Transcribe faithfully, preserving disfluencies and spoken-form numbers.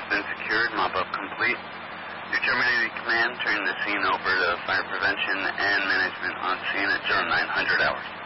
been secured. Mop-up complete. Your terminated command, turning the scene over to fire prevention and management on scene at zero nine hundred hours.